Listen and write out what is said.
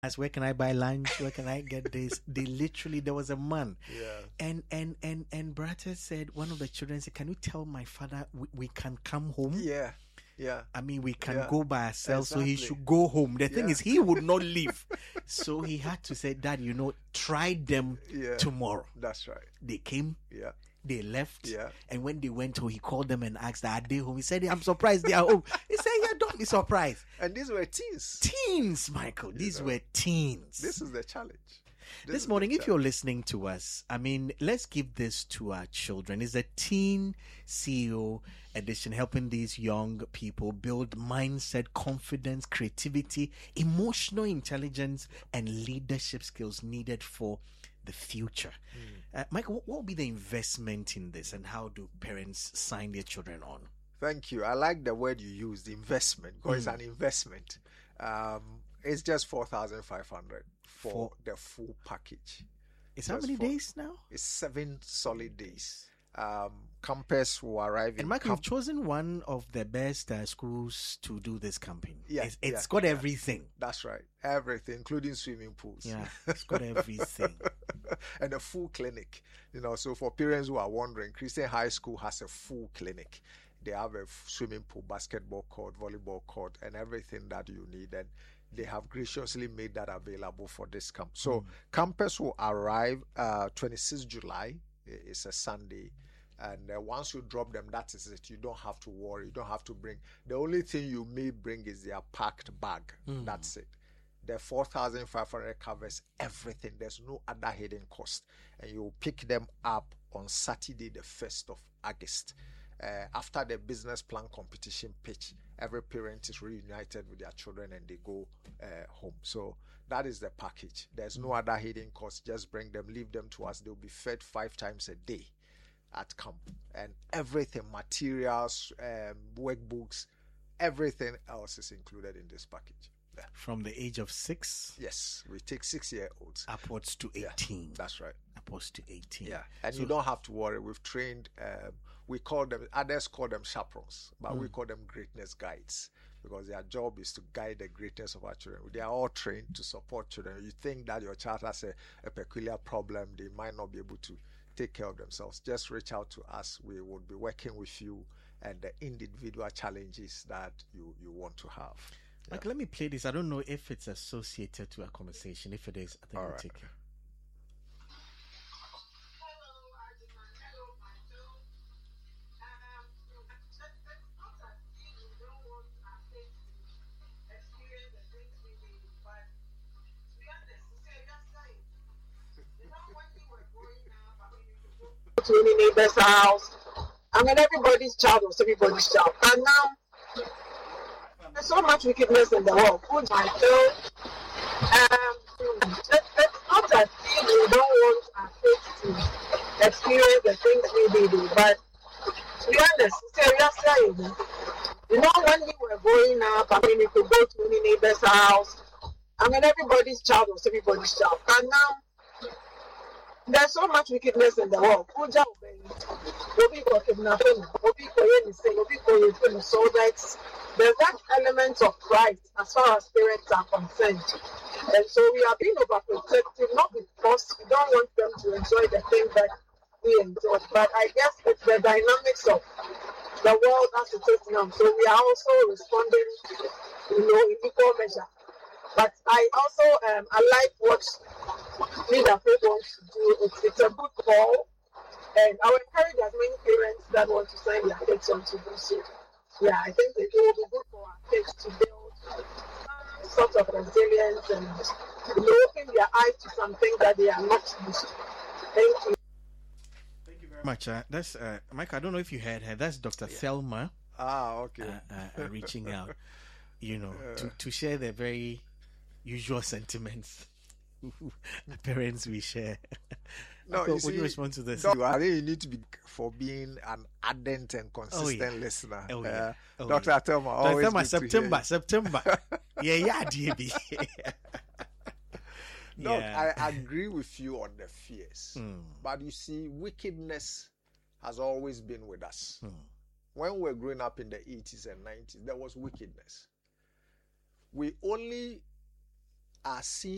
asked, where can I buy lunch? Where can I get this? They literally, there was a man. Yeah. And brother said, one of the children said, can you tell my father we can come home? Yeah. Yeah. I mean, we can Yeah. go by ourselves, so he Exactly. should go home. The thing Yeah. is, he would not leave. So he had to say, Dad, try them Yeah. tomorrow. That's right. They came, Yeah. they left. Yeah. And when they went home, he called them and asked, are they home? He said, I'm surprised they are home. He said, yeah, don't be surprised. And these were teens. Teens, Michael. These were teens. This is the challenge. This morning, if you're listening to us, I mean, let's give this to our children. It's a teen CEO edition, helping these young people build mindset, confidence, creativity, emotional intelligence, and leadership skills needed for the future. Michael, what will be the investment in this, and how do parents sign their children on? Thank you. I like the word you used, investment, because it's an investment. It's just 4,500 for the full package. It's how many days now? It's 7 solid days. Campus will arrive And Michael, you've chosen one of the best schools to do this campaign. Yeah, it's got everything. That's right. Everything, including swimming pools. Yeah, it's got everything. And a full clinic. So for parents who are wondering, Christian High School has a full clinic. They have a swimming pool, basketball court, volleyball court, and everything that you need. And they have graciously made that available for this camp. So campus will arrive 26 July. It's a Sunday. And once you drop them, that is it. You don't have to worry. You don't have to bring. The only thing you may bring is their packed bag. That's it. The 4,500 covers everything. There's no other hidden cost. And you'll pick them up on Saturday, the 1st of August. After the business plan competition pitch, every parent is reunited with their children and they go home. So that is the package. There's no other hidden cost. Just bring them, leave them to us. They'll be fed 5 times a day at camp. And everything, materials, workbooks, everything else is included in this package. Yeah. From the age of 6? Yes, we take 6-year-olds. Upwards to 18. Yeah, that's right. Upwards to 18. Yeah, and you don't have to worry. We've trained, we call them, others call them chaperones, but we call them greatness guides, because their job is to guide the greatness of our children. They are all trained to support children. You think that your child has a peculiar problem, they might not be able to take care of themselves. Just reach out to us. We will be working with you and the individual challenges that you want to have. Like, let me play this. I don't know if it's associated to a conversation. If it is, I think we'll take it. To any neighbor's house. I mean, everybody's child was everybody's child. And now, there's so much wickedness in the world. Food might kill. It's not as if we don't want our kids to experience the things we do. But to be honest, seriously, when we were growing up, I mean, you could go to any neighbor's house. I mean, everybody's child was everybody's child. And now, there's so much wickedness in the world. So there's that element of pride as far as parents are concerned. And so we are being overprotective, not because we don't want them to enjoy the things that we enjoy, but I guess it's the dynamics of the world as it is now. So we are also responding, in equal measure. But I also I like what Leader Faith wants to do. It's a good call, and I will encourage as many parents that want to sign their kids on to do so. Yeah, I think it will be good for our kids to build some sort of resilience and open their eyes to something that they are not used to. Thank you. Thank you very much. That's Mike. I don't know if you heard her. That's Dr. Thelma. Okay. Reaching out, to share the very usual sentiments parents we share. No, Would you respond to this? I think you need to be for being an ardent and consistent listener. Dr. Thelma, always Dr. Thelma, September. Yeah, DB. No, I agree with you on the fears. But you see, wickedness has always been with us. When we were growing up in the 80s and 90s, there was wickedness. We only are seeing